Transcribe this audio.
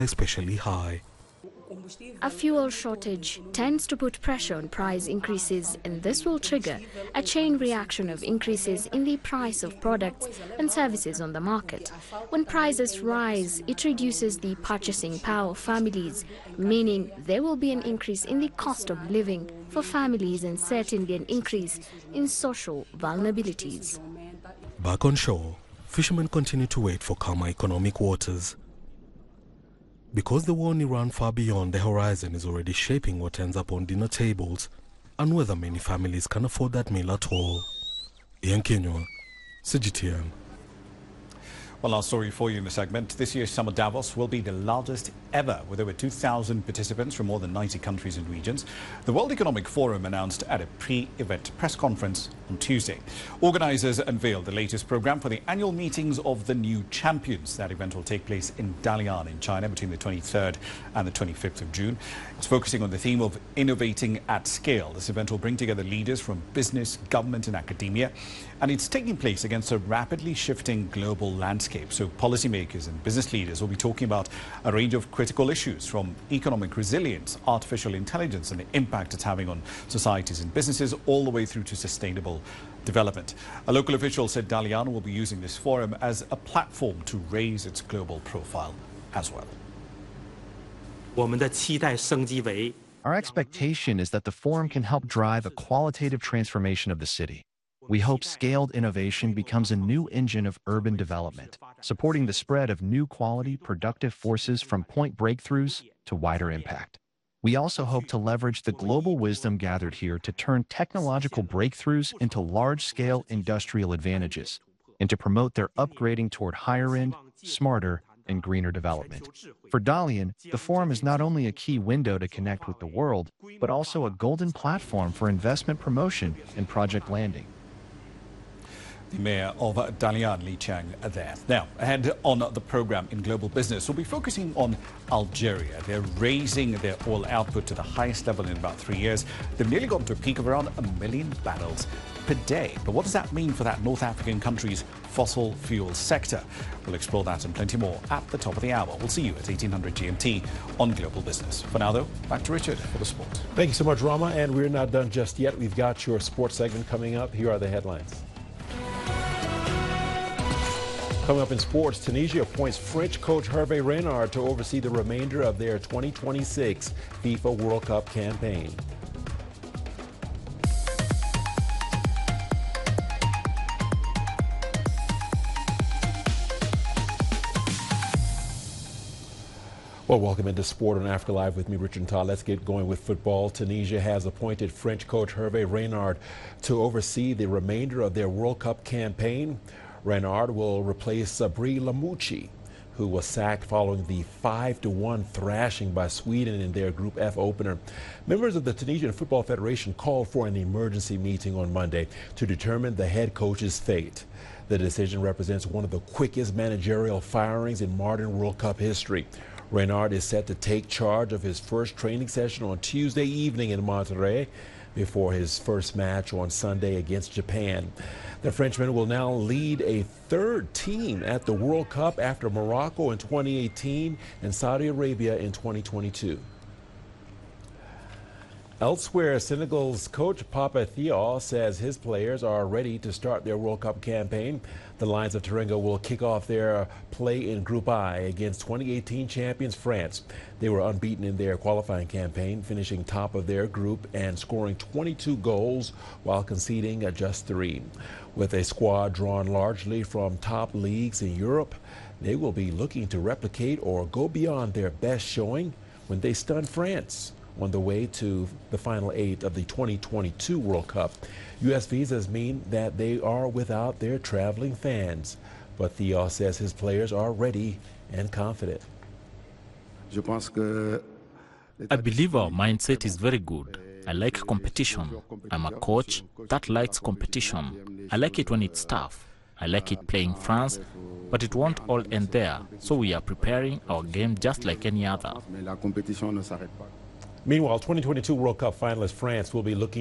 especially high. A fuel shortage tends to put pressure on price increases, and this will trigger a chain reaction of increases in the price of products and services on the market. When prices rise, it reduces the purchasing power of families, meaning there will be an increase in the cost of living for families and certainly an increase in social vulnerabilities. Back on shore, fishermen continue to wait for calmer economic waters. Because the war in Iran far beyond the horizon is already shaping what ends up on dinner tables and whether many families can afford that meal at all. Ian Kenywa, CGTN. One last story for you in the segment. This year's Summer Davos will be the largest ever, with over 2,000 participants from more than 90 countries and regions. The World Economic Forum announced at a pre-event press conference on Tuesday. Organizers unveiled the latest program for the annual meetings of the new champions. That event will take place in Dalian in China between the 23rd and the 25th of June. It's focusing on the theme of innovating at scale. This event will bring together leaders from business, government and academia. And it's taking place against a rapidly shifting global landscape. So policymakers and business leaders will be talking about a range of critical issues, from economic resilience, artificial intelligence and the impact it's having on societies and businesses, all the way through to sustainable development. A local official said Dalian will be using this forum as a platform to raise its global profile as well. Our expectation is that the forum can help drive a qualitative transformation of the city. We hope scaled innovation becomes a new engine of urban development, supporting the spread of new quality, productive forces from point breakthroughs to wider impact. We also hope to leverage the global wisdom gathered here to turn technological breakthroughs into large-scale industrial advantages and to promote their upgrading toward higher-end, smarter, and greener development. For Dalian, the forum is not only a key window to connect with the world, but also a golden platform for investment promotion and project landing. The mayor of Dalian, Li Chang, there. Now, ahead on the program in Global Business, we'll be focusing on Algeria. They're raising their oil output to the highest level in about 3 years. They've nearly gotten to a peak of around 1 million barrels per day. But what does that mean for that North African country's fossil fuel sector? We'll explore that and plenty more at the top of the hour. We'll see you at 1800 GMT on Global Business. For now, though, back to Richard for the sport. Thank you so much, Rama. And we're not done just yet. We've got your sports segment coming up. Here are the headlines. Coming up in sports, Tunisia appoints French coach Hervé Renard to oversee the remainder of their 2026 FIFA World Cup campaign. Well, welcome into Sport on Africa Live with me, Richard Todd. Let's get going with football. Tunisia has appointed French coach Hervé Renard to oversee the remainder of their World Cup campaign. Renard will replace Sabri Lamouchi, who was sacked following the 5-1 thrashing by Sweden in their Group F opener. Members of the Tunisian Football Federation called for an emergency meeting on Monday to determine the head coach's fate. The decision represents one of the quickest managerial firings in modern World Cup history. Renard is set to take charge of his first training session on Tuesday evening in Monterrey before his first match on Sunday against Japan. The Frenchman will now lead a third team at the World Cup after Morocco in 2018 and Saudi Arabia in 2022. Elsewhere, Senegal's coach Papa Thiaw says his players are ready to start their World Cup campaign. The Lions of Teranga will kick off their play in Group I against 2018 champions France. They were unbeaten in their qualifying campaign, finishing top of their group and scoring 22 goals while conceding just 3. With a squad drawn largely from top leagues in Europe, they will be looking to replicate or go beyond their best showing when they stun France on the way to the final 8 of the 2022 World Cup. U.S. visas mean that they are without their traveling fans, but Thiaw says his players are ready and confident. I believe our mindset is very good. I like competition. I'm a coach that likes competition. I like it when it's tough. I like it playing France, but it won't all end there, so we are preparing our game just like any other. Meanwhile, 2022 World Cup finalist France will be looking